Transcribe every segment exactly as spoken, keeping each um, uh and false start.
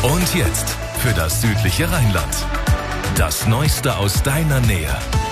Und jetzt für das südliche Rheinland. Das Neueste aus deiner Nähe.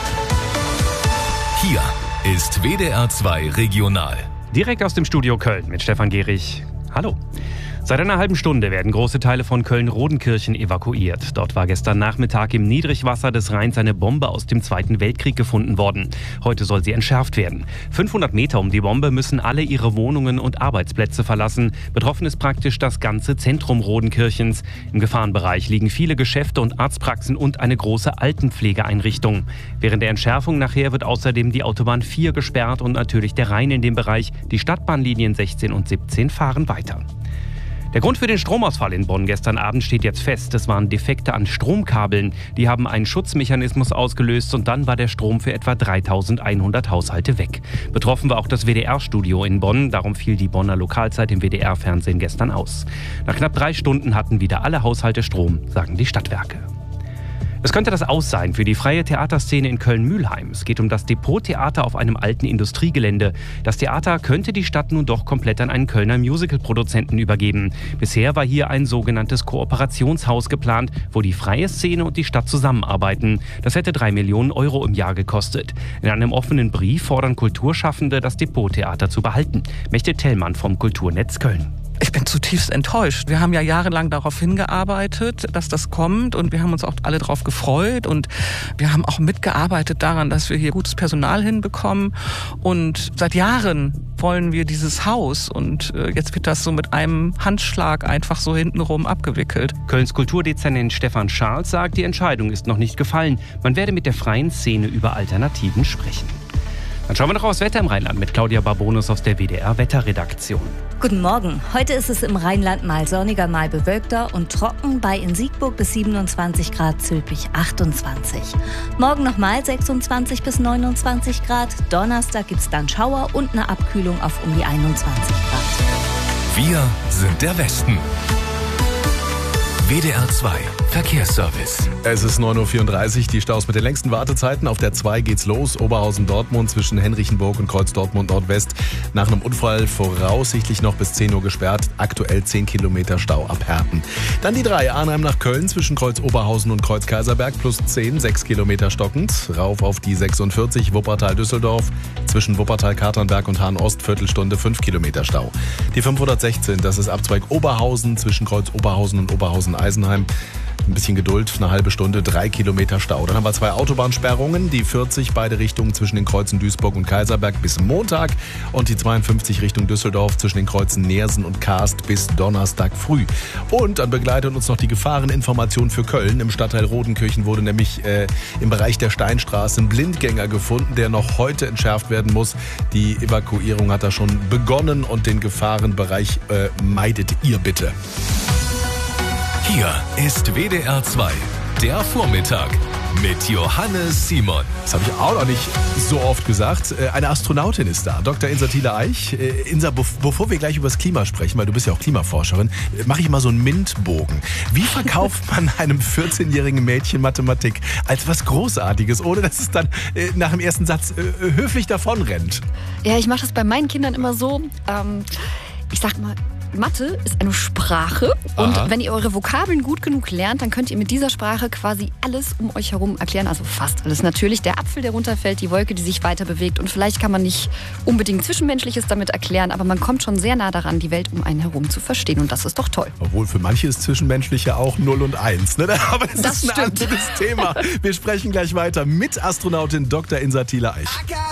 Hier ist W D R zwei Regional. Direkt aus dem Studio Köln mit Stefan Gehrig. Hallo. Seit einer halben Stunde werden große Teile von Köln-Rodenkirchen evakuiert. Dort war gestern Nachmittag im Niedrigwasser des Rheins eine Bombe aus dem Zweiten Weltkrieg gefunden worden. Heute soll sie entschärft werden. fünfhundert Meter um die Bombe müssen alle ihre Wohnungen und Arbeitsplätze verlassen. Betroffen ist praktisch das ganze Zentrum Rodenkirchens. Im Gefahrenbereich liegen viele Geschäfte und Arztpraxen und eine große Altenpflegeeinrichtung. Während der Entschärfung nachher wird außerdem die Autobahn vier gesperrt und natürlich der Rhein in dem Bereich. Die Stadtbahnlinien sechzehn und siebzehn fahren weiter. Der Grund für den Stromausfall in Bonn gestern Abend steht jetzt fest. Es waren Defekte an Stromkabeln. Die haben einen Schutzmechanismus ausgelöst und dann war der Strom für etwa dreitausendeinhundert Haushalte weg. Betroffen war auch das W D R-Studio in Bonn. Darum fiel die Bonner Lokalzeit im W D R-Fernsehen gestern aus. Nach knapp drei Stunden hatten wieder alle Haushalte Strom, sagen die Stadtwerke. Es könnte das Aus sein für die freie Theaterszene in Köln-Mühlheim. Es geht um das Depot-Theater auf einem alten Industriegelände. Das Theater könnte die Stadt nun doch komplett an einen Kölner Musical-Produzenten übergeben. Bisher war hier ein sogenanntes Kooperationshaus geplant, wo die freie Szene und die Stadt zusammenarbeiten. Das hätte drei Millionen Euro im Jahr gekostet. In einem offenen Brief fordern Kulturschaffende, das Depot-Theater zu behalten. Mechte Tellmann vom Kulturnetz Köln. Ich bin zutiefst enttäuscht. Wir haben ja jahrelang darauf hingearbeitet, dass das kommt und wir haben uns auch alle darauf gefreut und wir haben auch mitgearbeitet daran, dass wir hier gutes Personal hinbekommen und seit Jahren wollen wir dieses Haus und jetzt wird das so mit einem Handschlag einfach so hintenrum abgewickelt. Kölns Kulturdezernent Stefan Scharls sagt, die Entscheidung ist noch nicht gefallen. Man werde mit der freien Szene über Alternativen sprechen. Dann schauen wir noch aufs Wetter im Rheinland mit Claudia Barbonus aus der W D R-Wetterredaktion. Guten Morgen. Heute ist es im Rheinland mal sonniger, mal bewölkter und trocken. Bei in Siegburg bis siebenundzwanzig Grad, Zülpich achtundzwanzig. Morgen nochmal sechsundzwanzig bis neunundzwanzig Grad. Donnerstag gibt's dann Schauer und eine Abkühlung auf um die einundzwanzig Grad. Wir sind der Westen. W D R zwei Verkehrsservice. Es ist neun Uhr vierunddreißig, die Staus mit den längsten Wartezeiten. Auf der zwei geht's los, Oberhausen-Dortmund zwischen Henrichenburg und Kreuz Dortmund Nordwest. Nach einem Unfall voraussichtlich noch bis zehn Uhr gesperrt, aktuell zehn Kilometer Stau ab Herten. Dann die drei, Arnheim nach Köln zwischen Kreuz Oberhausen und Kreuz Kaiserberg plus zehn, sechs Kilometer stockend. Rauf auf die sechsundvierzig, Wuppertal-Düsseldorf zwischen Wuppertal-Katernberg und Hahn-Ost, Viertelstunde, fünf Kilometer Stau. Die fünfhundertsechzehn, das ist Abzweig Oberhausen zwischen Kreuz Oberhausen und Oberhausen-Eisenheim. Ein bisschen Geduld, eine halbe Stunde, drei Kilometer Stau. Dann haben wir zwei Autobahnsperrungen, die vierzig, beide Richtungen zwischen den Kreuzen Duisburg und Kaiserberg bis Montag und die zweiundfünfzig Richtung Düsseldorf zwischen den Kreuzen Neersen und Karst bis Donnerstag früh. Und dann begleitet uns noch die Gefahreninformation für Köln. Im Stadtteil Rodenkirchen wurde nämlich äh, im Bereich der Steinstraße ein Blindgänger gefunden, der noch heute entschärft werden muss. Die Evakuierung hat da schon begonnen und den Gefahrenbereich äh, meidet ihr bitte. Hier ist W D R zwei, der Vormittag mit Johannes Simon. Das habe ich auch noch nicht so oft gesagt. Eine Astronautin ist da, Doktor Insa Thiele-Eich. Insa, bevor wir gleich über das Klima sprechen, weil du bist ja auch Klimaforscherin, mache ich mal so einen MINT-Bogen. Wie verkauft man einem vierzehnjährigen Mädchen Mathematik als was Großartiges, ohne dass es dann nach dem ersten Satz höflich davonrennt? Ja, ich mache das bei meinen Kindern immer so. Ähm, ich sag mal, Mathe ist eine Sprache und Aha. wenn ihr eure Vokabeln gut genug lernt, dann könnt ihr mit dieser Sprache quasi alles um euch herum erklären, also fast alles natürlich. Der Apfel, der runterfällt, die Wolke, die sich weiter bewegt und vielleicht kann man nicht unbedingt Zwischenmenschliches damit erklären, aber man kommt schon sehr nah daran, die Welt um einen herum zu verstehen und das ist doch toll. Obwohl für manche ist Zwischenmenschliche auch null und eins, ne? Aber das, Das ist ein stimmt. anderes Thema. Wir sprechen gleich weiter mit Astronautin Doktor Insa Thiele-Eich.